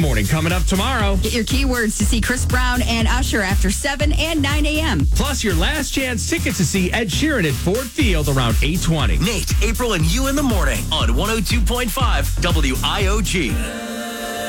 Morning coming up tomorrow. Get your keywords to see Chris Brown and Usher after 7 and 9 a.m. Plus your last chance ticket to see Ed Sheeran at Ford Field around 8:20. Nate, April, and you in the morning on 102.5 WIOG.